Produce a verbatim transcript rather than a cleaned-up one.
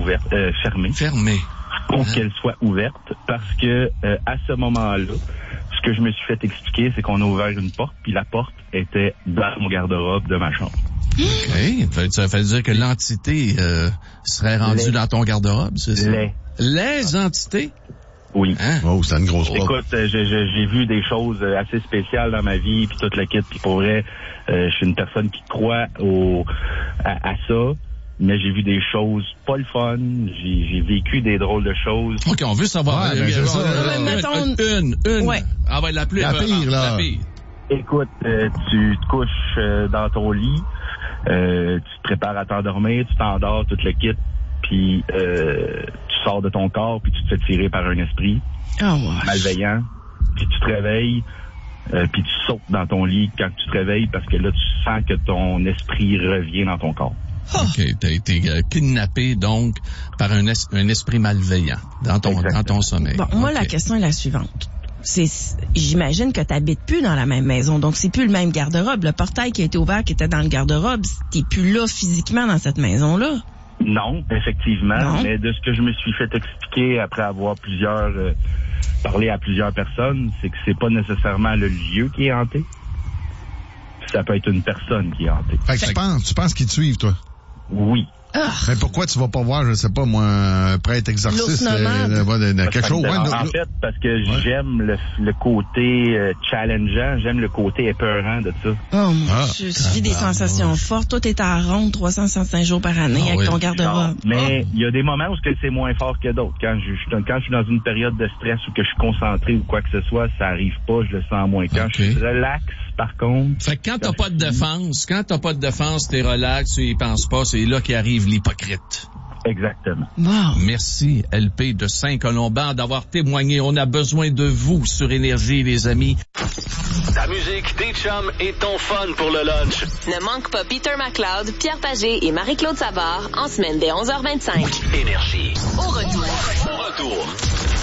ouverte, euh, fermée. Fermée. Pour hein? qu'elle soit ouverte, parce que euh, à ce moment-là, ce que je me suis fait expliquer, c'est qu'on a ouvert une porte, puis la porte était dans mon garde-robe de ma chambre. OK. Ça fait dire que l'entité euh, serait rendue Les. dans ton garde-robe, c'est ça? Les. Les entités? Oui. Hein? Oh, c'est une grosse porte. Écoute, euh, j'ai, j'ai, j'ai vu des choses euh, assez spéciales dans ma vie, puis toute la kit, puis pour vrai, euh, je suis une personne qui croit au à, à ça, mais j'ai vu des choses pas le fun, j'ai, j'ai vécu des drôles de choses. OK, on veut savoir. Ouais, ben, c'est ça, euh, là. Mettons- Une, une. Ouais. Ah ouais, la plus. La pire, là. La pire. Écoute, euh, tu te couches euh, dans ton lit, euh, tu te prépares à t'endormir, tu t'endors, toute le kit, puis euh, tu sors de ton corps, puis tu te fais tirer par un esprit Oh, ouais. malveillant, puis tu te réveilles, euh, puis tu sautes dans ton lit quand tu te réveilles, parce que là, tu sens que ton esprit revient dans ton corps. OK, t'as été euh, kidnappé, donc, par un, es- un esprit malveillant dans ton, Exactement. dans ton sommeil. Bon, moi, OK. la question est la suivante. C'est, j'imagine que t'habites plus dans la même maison, donc c'est plus le même garde-robe. Le portail qui a été ouvert, qui était dans le garde-robe, t'es plus là physiquement dans cette maison-là. Non, effectivement, Non. mais de ce que je me suis fait expliquer après avoir plusieurs euh, parlé à plusieurs personnes, c'est que c'est pas nécessairement le lieu qui est hanté. Ça peut être une personne qui est hantée. Fait que tu penses, tu penses qu'ils te suivent, toi? Oui. Ah, Mais pourquoi tu vas pas voir, je sais pas, moi, un prêtre exorciste, L'ours nomade. euh, de- de- de- quelque chose, ouais, en, nous- en nous- fait, parce que Ouais. j'aime le, le côté euh, challengeant, j'aime le côté épeurant de ça. oh mon Ah, Dieu, je vis des sensations fortes. Toi, t'es à ronde trois cent soixante-cinq jours par année Ah avec oui. ton garde-robe. Non, mais il y a des moments où c'est moins fort que d'autres. Quand je, je- quand je suis dans une période de stress ou que je suis concentré ou quoi que ce soit, ça arrive pas, je le sens moins. Quand Ok. je suis relax, par contre, Fait que quand t'as pas de défense, quand t'as pas de défense, t'es relax, tu y penses pas, c'est là qu'arrive l'hypocrite. exactement. Wow. Merci, L P de Saint-Colomban, d'avoir témoigné. On a besoin de vous sur Énergie, les amis. Ta musique, tes chums et ton fun pour le lunch. Ne manque pas Peter McLeod, Pierre Pagé et Marie-Claude Savard en semaine dès onze heures vingt-cinq. Énergie. Au retour. Au retour.